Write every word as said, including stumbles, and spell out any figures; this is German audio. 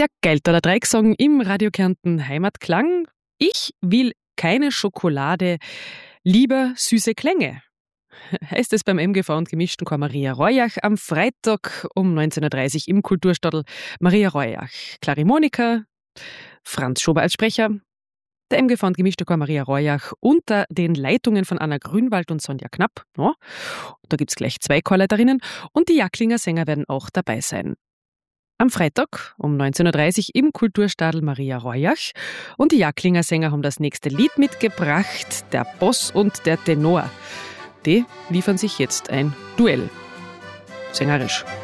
Der Geiltaler Dreiecksong im Radio Kärnten Heimatklang. Ich will keine Schokolade, lieber süße Klänge. Heißt es beim M G V und gemischten Chor Maria Royach am Freitag um neunzehn Uhr dreißig im Kulturstadl Maria Royach. Klarimonika, Franz Schober als Sprecher, der M G V und gemischte Chor Maria Royach unter den Leitungen von Anna Grünwald und Sonja Knapp. Ja, da gibt's gleich zwei Chorleiterinnen und die Jacklinger Sänger werden auch dabei sein. Am Freitag um neunzehn Uhr dreißig im Kulturstadl Maria Royach. Und die Jacklinger Sänger haben das nächste Lied mitgebracht, der Boss und der Tenor. Die liefern sich jetzt ein Duell. Sängerisch.